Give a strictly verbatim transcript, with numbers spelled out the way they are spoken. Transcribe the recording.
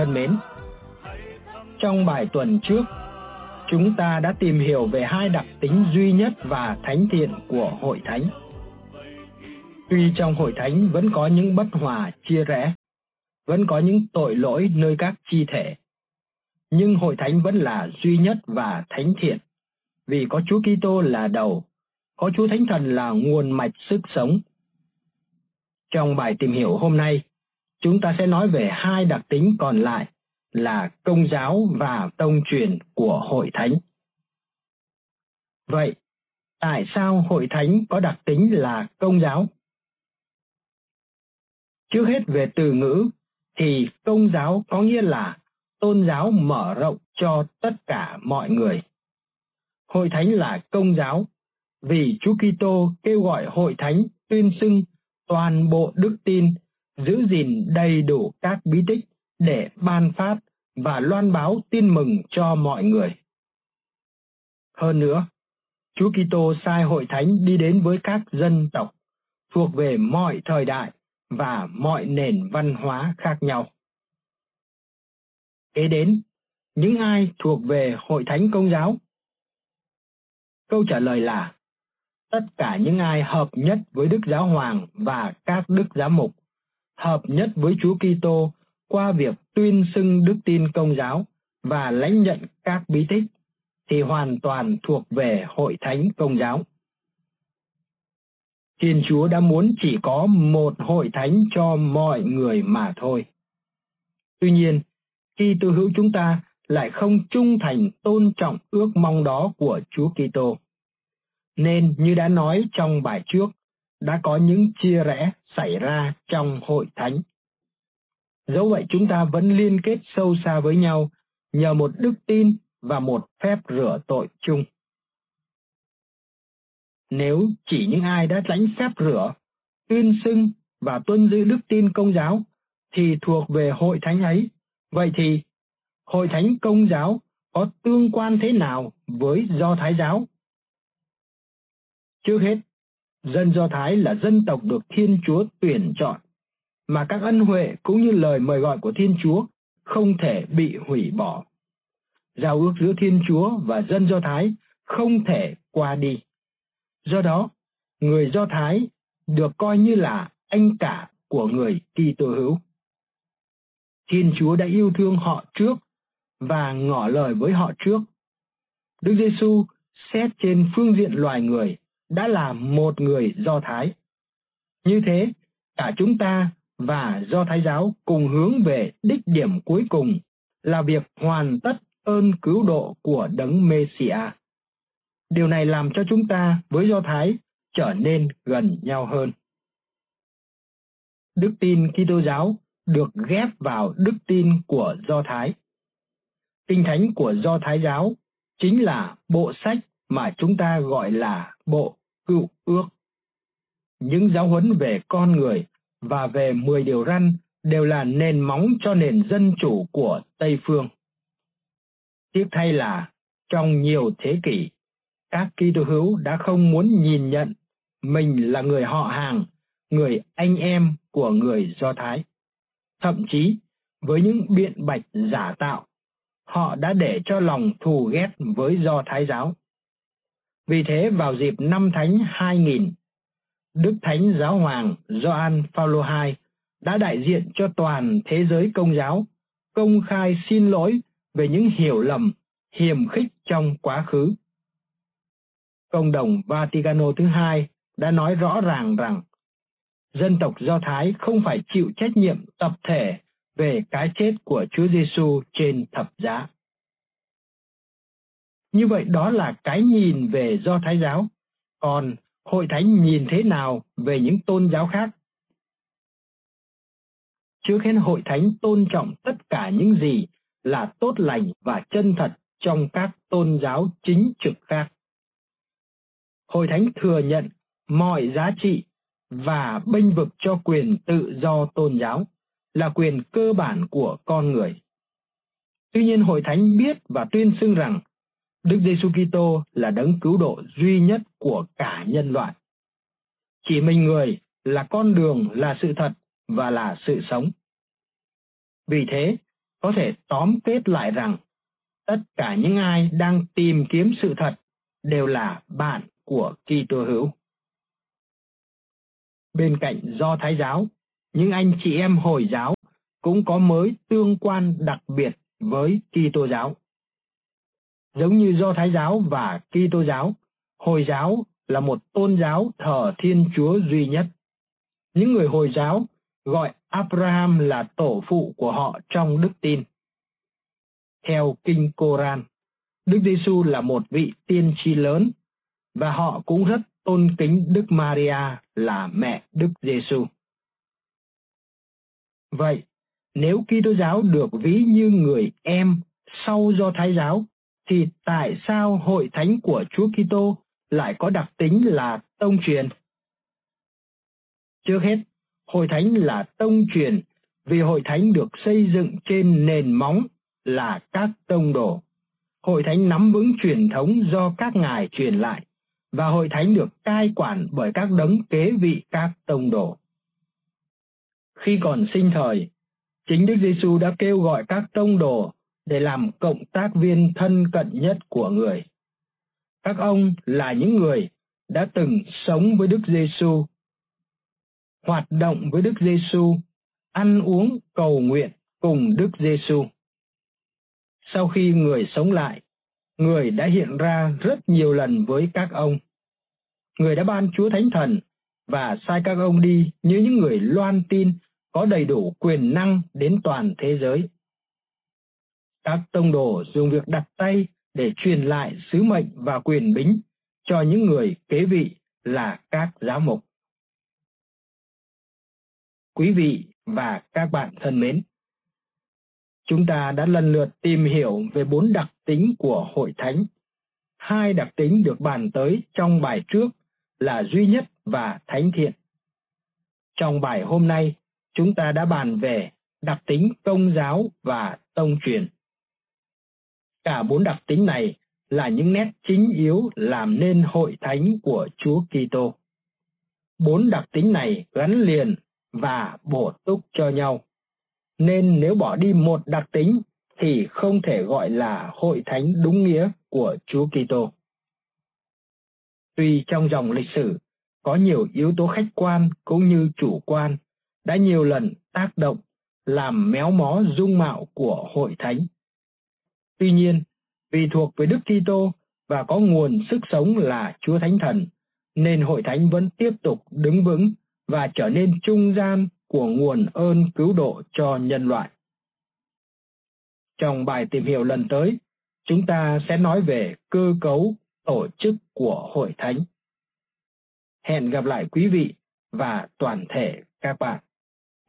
thân mến, trong bài tuần trước, chúng ta đã tìm hiểu về hai đặc tính duy nhất và thánh thiện của hội thánh. Tuy trong hội thánh vẫn có những bất hòa chia rẽ, vẫn có những tội lỗi nơi các chi thể, nhưng hội thánh vẫn là duy nhất và thánh thiện, vì có Chúa Kitô là đầu, có Chúa Thánh Thần là nguồn mạch sức sống. Trong bài tìm hiểu hôm nay, chúng ta sẽ nói về hai đặc tính còn lại là công giáo và tông truyền của hội thánh. Vậy, tại sao hội thánh có đặc tính là công giáo? Trước hết về từ ngữ, thì công giáo có nghĩa là tôn giáo mở rộng cho tất cả mọi người. Hội thánh là công giáo vì Chúa Kitô kêu gọi hội thánh tuyên xưng toàn bộ đức tin, giữ gìn đầy đủ các bí tích để ban phát và loan báo tin mừng cho mọi người. Hơn nữa, Chúa Kitô sai hội thánh đi đến với các dân tộc thuộc về mọi thời đại và mọi nền văn hóa khác nhau. Kế đến, những ai thuộc về hội thánh công giáo? Câu trả lời là tất cả những ai hợp nhất với Đức Giáo Hoàng và các Đức Giám mục, hợp nhất với Chúa Kitô qua việc tuyên xưng đức tin công giáo và lãnh nhận các bí tích, thì hoàn toàn thuộc về hội thánh công giáo. Thiên Chúa đã muốn chỉ có một hội thánh cho mọi người mà thôi. Tuy nhiên, khi tư hữu chúng ta lại không trung thành tôn trọng ước mong đó của Chúa Kitô, nên như đã nói trong bài trước, đã có những chia rẽ xảy ra trong hội thánh. Dẫu vậy chúng ta vẫn liên kết sâu xa với nhau nhờ một đức tin và một phép rửa tội chung. Nếu chỉ những ai đã lãnh phép rửa, tuyên xưng và tuân giữ đức tin công giáo thì thuộc về hội thánh ấy, vậy thì hội thánh công giáo có tương quan thế nào với Do Thái giáo? Trước hết, dân Do Thái là dân tộc được Thiên Chúa tuyển chọn, mà các ân huệ cũng như lời mời gọi của Thiên Chúa không thể bị hủy bỏ. Giao ước giữa Thiên Chúa và dân Do Thái không thể qua đi. Do đó, người Do Thái được coi như là anh cả của người Kitô hữu. Thiên Chúa đã yêu thương họ trước và ngỏ lời với họ trước. Đức Giêsu xét trên phương diện loài người đã là một người Do Thái. Như thế, cả chúng ta và Do Thái giáo cùng hướng về đích điểm cuối cùng là việc hoàn tất ơn cứu độ của Đấng Mê-si-a. Điều này làm cho chúng ta với Do Thái trở nên gần nhau hơn. Đức tin Kitô giáo được ghép vào đức tin của Do Thái. Kinh thánh của Do Thái giáo chính là bộ sách mà chúng ta gọi là bộ Cựu Ước. Những giáo huấn về con người và về mười điều răn đều là nền móng cho nền dân chủ của Tây Phương. Tiếc thay là trong nhiều thế kỷ, các Kitô hữu đã không muốn nhìn nhận mình là người họ hàng, người anh em của người Do Thái. Thậm chí, với những biện bạch giả tạo, họ đã để cho lòng thù ghét với Do Thái giáo. Vì thế vào dịp năm Thánh hai nghìn, Đức Thánh Giáo Hoàng Gioan Phaolô hai đã đại diện cho toàn thế giới Công giáo công khai xin lỗi về những hiểu lầm, hiềm khích trong quá khứ. Công đồng Vaticano thứ hai đã nói rõ ràng rằng dân tộc Do Thái không phải chịu trách nhiệm tập thể về cái chết của Chúa Giêsu trên thập giá. Như vậy đó là cái nhìn về Do Thái giáo. Còn hội thánh nhìn thế nào về những tôn giáo khác? Trước hết, hội thánh tôn trọng tất cả những gì là tốt lành và chân thật trong các tôn giáo chính trực khác. Hội thánh thừa nhận mọi giá trị và bênh vực cho quyền tự do tôn giáo là quyền cơ bản của con người. Tuy nhiên, hội thánh biết và tuyên xưng rằng Đức Giêsu Kitô là đấng cứu độ duy nhất của cả nhân loại. Chỉ mình người là con đường, là sự thật và là sự sống. Vì thế, có thể tóm kết lại rằng tất cả những ai đang tìm kiếm sự thật đều là bạn của Kitô hữu. Bên cạnh Do Thái giáo, những anh chị em Hồi giáo cũng có mối tương quan đặc biệt với Kitô giáo. Giống như Do Thái giáo và Kitô giáo, Hồi giáo là một tôn giáo thờ Thiên Chúa duy nhất. Những người Hồi giáo gọi Abraham là tổ phụ của họ trong đức tin. Theo kinh Koran, Đức Giêsu là một vị tiên tri lớn và họ cũng rất tôn kính Đức Maria là mẹ Đức Giêsu. Vậy, nếu Kitô giáo được ví như người em sau Do Thái giáo, thì tại sao hội thánh của Chúa Kitô lại có đặc tính là tông truyền? Trước hết, hội thánh là tông truyền vì hội thánh được xây dựng trên nền móng là các tông đồ. Hội thánh nắm vững truyền thống do các ngài truyền lại, và hội thánh được cai quản bởi các đấng kế vị các tông đồ. Khi còn sinh thời, chính Đức Giêsu đã kêu gọi các tông đồ để làm cộng tác viên thân cận nhất của người. Các ông là những người đã từng sống với Đức Giêsu, hoạt động với Đức Giêsu, ăn uống cầu nguyện cùng Đức Giêsu. Sau khi người sống lại, người đã hiện ra rất nhiều lần với các ông. Người đã ban Chúa Thánh Thần và sai các ông đi như những người loan tin có đầy đủ quyền năng đến toàn thế giới. Các tông đồ dùng việc đặt tay để truyền lại sứ mệnh và quyền bính cho những người kế vị là các giám mục. Quý vị và các bạn thân mến, chúng ta đã lần lượt tìm hiểu về bốn đặc tính của hội thánh. Hai đặc tính được bàn tới trong bài trước là duy nhất và thánh thiện. Trong bài hôm nay, chúng ta đã bàn về đặc tính công giáo và tông truyền. Cả bốn đặc tính này là những nét chính yếu làm nên hội thánh của Chúa Kitô. Bốn đặc tính này gắn liền và bổ túc cho nhau, nên nếu bỏ đi một đặc tính thì không thể gọi là hội thánh đúng nghĩa của Chúa Kitô. Tuy trong dòng lịch sử có nhiều yếu tố khách quan cũng như chủ quan đã nhiều lần tác động làm méo mó dung mạo của hội thánh. Tuy nhiên, vì thuộc về Đức Kitô và có nguồn sức sống là Chúa Thánh Thần, nên hội thánh vẫn tiếp tục đứng vững và trở nên trung gian của nguồn ơn cứu độ cho nhân loại. Trong bài tìm hiểu lần tới, chúng ta sẽ nói về cơ cấu tổ chức của hội thánh. Hẹn gặp lại quý vị và toàn thể các bạn.